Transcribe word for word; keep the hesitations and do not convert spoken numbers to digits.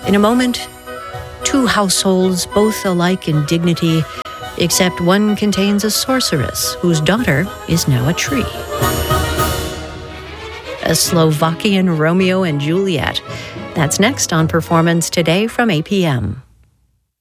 In a moment, two households, both alike in dignity, except one contains a sorceress whose daughter is now a tree. A Slovakian Romeo and Juliet. That's next on Performance Today from eight p.m.